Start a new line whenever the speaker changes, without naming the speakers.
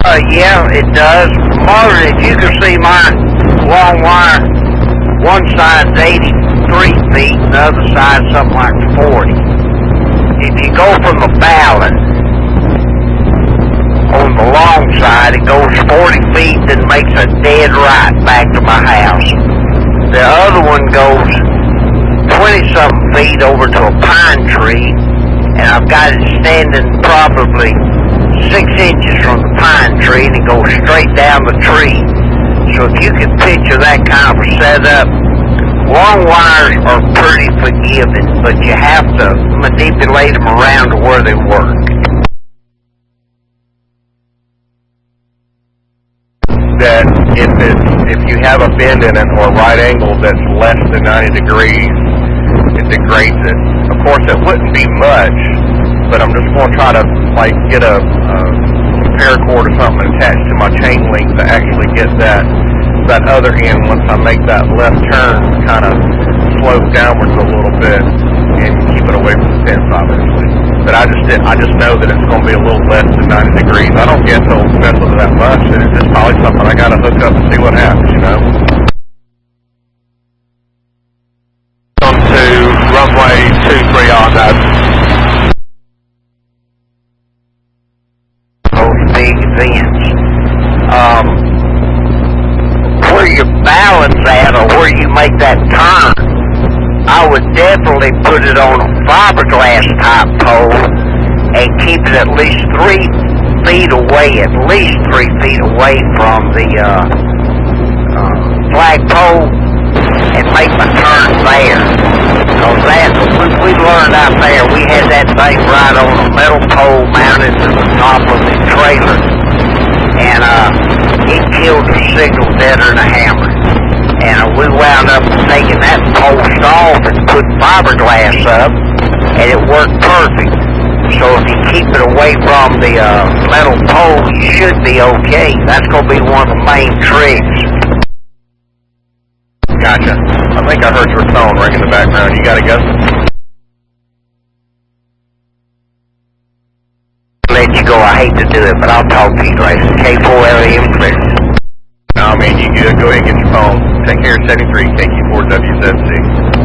Yeah, it does. Marvin, if you can see my long wire, one side's 83 feet, and the other side's something like 40. If you go from the ballad, on the long side, it goes 40 feet, then makes a dead right back to my house. The other one goes 20-something feet over to a pine tree, and I've got it standing probably 6 inches from the pine tree, and it goes straight down the tree. So if you can picture that kind of a setup, long wires are pretty forgiving, but you have to manipulate them around to where they work.
That if you have a bend in it or a right angle that's less than 90 degrees, it degrades it. Of course, it wouldn't be much, but I'm just going to try to get a paracord or something attached to my chain link to actually get that other end, once I make that left turn, kind of slope downwards a little bit and keep it away from the fence, obviously. But I just know that it's going to be a little less than 90 degrees. I don't guess it'll mess with it that much, and it's just probably something I got to hook up and see what happens, you know. On to runway 23 on that.
Those big vents. Where your balance at, or where you make that turn, I would definitely put it on a fiberglass type pole and keep it at least 3 feet away, from the flagpole, and make my turn there. Because we learned out there, we had that thing right on a metal pole mounted to the top of the trailer, and it killed the signal deader than a hammer. And we wound up taking that post off and put fiberglass up, and it worked perfect. So if you keep it away from the metal pole, you should be okay. That's going to be one of the main tricks.
Gotcha. I think I heard your phone ring in the background. You got to go?
Let you go. I hate to do it, but I'll talk to you later. K4LM clear.
No, I mean, you go ahead and get your phone. Take care of 73 KQ4WZC.